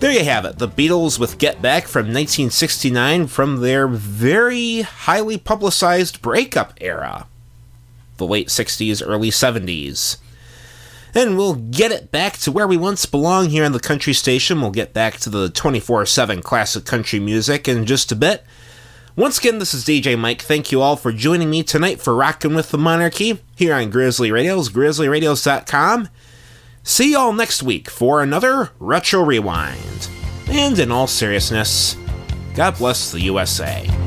There you have it, the Beatles with Get Back from 1969 from their very highly publicized breakup era, the late 60s, early 70s. And we'll get it back to where we once belong here on the Country Station. We'll get back to the 24/7 classic country music in just a bit. Once again, this is DJ Mike. Thank you all for joining me tonight for Rockin' with the Monarchy here on Grizzly Radios, grizzlyradios.com. See y'all next week for another Retro Rewind. And in all seriousness, God bless the USA.